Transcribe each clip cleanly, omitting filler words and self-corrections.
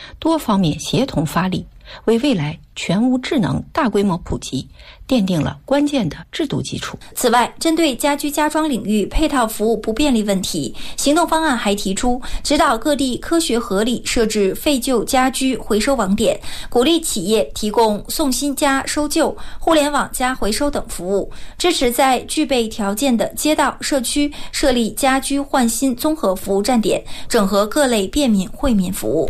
多方面协同发力，为未来全屋智能大规模普及奠定了关键的制度基础。 此外，针对家居家装领域配套服务不便利问题，行动方案还提出指导各地科学合理设置废旧家居回收网点，鼓励企业提供送新加收旧、互联网加回收等服务，支持在具备条件的街道、社区设立家居换新综合服务站点，整合各类便民惠民服务。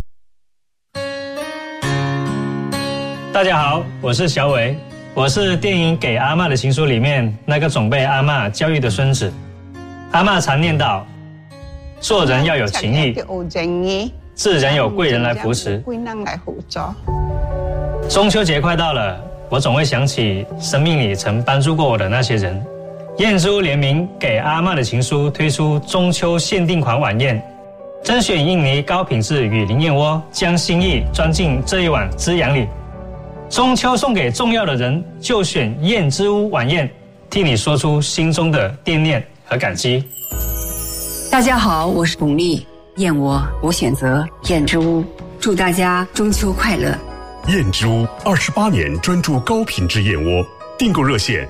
大家好，我是小伟，我是电影《给阿嬷的情书》里面那个总被阿嬷教育的孙子。阿嬷常念叨，做人要有情义，自然有贵人来扶持。中秋节快到了，我总会想起生命里曾帮助过我的那些人。燕之屋联名《给阿嬷的情书》推出中秋限定款晚宴，甄选印尼高品质雨林燕窝，将心意装进这一碗滋养里。中秋送给重要的人，就选燕之屋晚宴，替你说出心中的惦念和感激。 大家好，我是巩俐，燕窝我选择燕之屋，祝大家中秋快乐。 燕之屋28年专注高品质燕窝，订购热线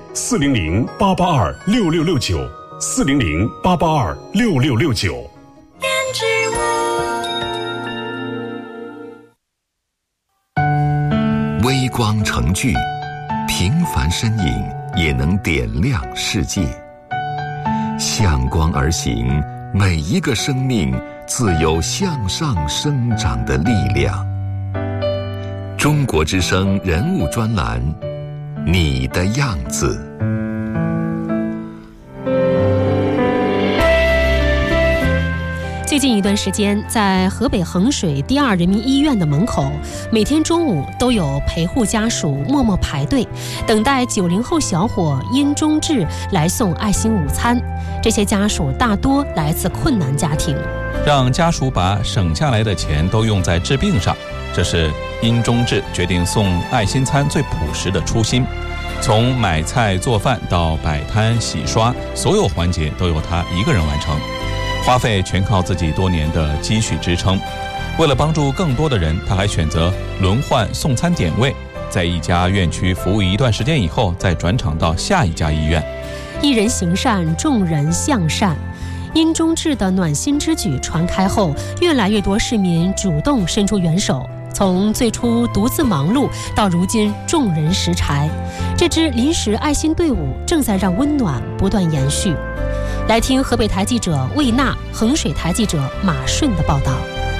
400-882-6669，400-882-6669。 燕之屋。 微光成炬，平凡身影也能点亮世界。向光而行，每一个生命自有向上生长的力量。中国之声人物专栏，你的样子。 最近一段时间，在河北衡水第2人民医院的门口，每天中午都有陪护家属默默排队，等待90后小伙殷中志来送爱心午餐。这些家属大多来自困难家庭， 让家属把省下来的钱都用在治病上，这是殷中志决定送爱心餐最朴实的初心。从买菜做饭到摆摊洗刷，所有环节都由他一个人完成，花费全靠自己多年的积蓄支撑。为了帮助更多的人，他还选择轮换送餐点位，在一家院区服务一段时间以后，再转场到下一家医院。 一人行善，众人向善。殷中志的暖心之举传开后，越来越多市民主动伸出援手，从最初独自忙碌到如今众人拾柴，这支临时爱心队伍正在让温暖不断延续。来听河北台记者魏娜、衡水台记者马顺的报道。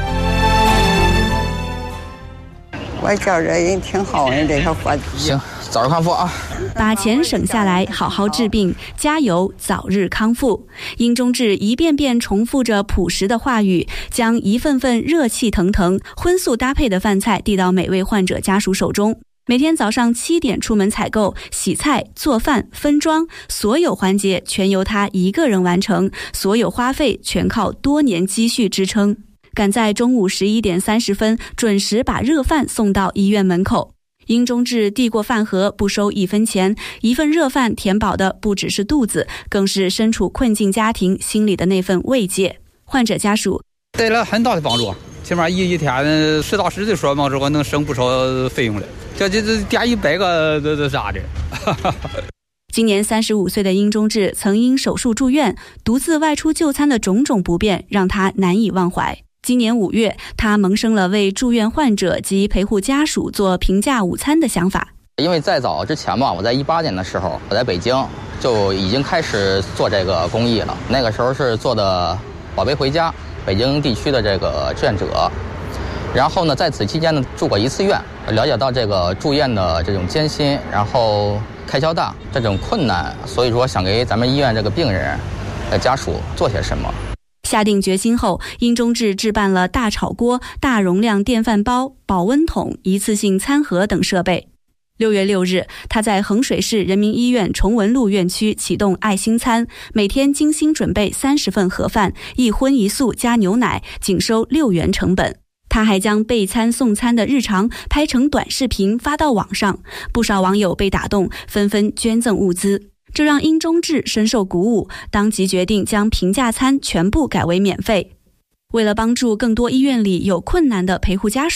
我觉着人挺好的，这个伙计。 行，早日康复啊！ 把钱省下来，好好治病，加油，早日康复。殷中志一遍遍重复着朴实的话语，将一份份热气腾腾、荤素搭配的饭菜递到每位患者家属手中。每天早上7点出门采购、洗菜、做饭、分装，所有环节全由他一个人完成，所有花费全靠多年积蓄支撑。赶在中午11点30分准时把热饭送到医院门口。殷中志递过饭盒，不收1分钱，一份热饭填饱的不只是肚子，更是身处困境家庭心里的那份慰藉。患者家属带来很大的帮助，起码一天实打实的说嘛，这个能省不少费用了。这点100个都啥的。 今年35岁的殷中志曾因手术住院，独自外出就餐的种种不便让他难以忘怀。今年5月，他萌生了为住院患者及陪护家属做平价午餐的想法。 因为在早之前吧，我在18年的时候，我在北京就已经开始做这个公益了。那个时候是做的宝贝回家北京地区的这个志愿者，然后呢，在此期间呢住过1次院，了解到这个住院的这种艰辛，然后开销大这种困难，所以说想给咱们医院这个病人的家属做些什么。 下定决心后，殷中志置办了大炒锅、大容量电饭煲、保温桶、一次性餐盒等设备。6月6日，他在衡水市人民医院崇文路院区启动爱心餐，每天精心准备30份盒饭，一荤一素加牛奶，仅收6元成本。他还将备餐送餐的日常拍成短视频发到网上，不少网友被打动，纷纷捐赠物资。这让殷中志深受鼓舞，当即决定将平价餐全部改为免费。为了帮助更多医院里有困难的陪护家属，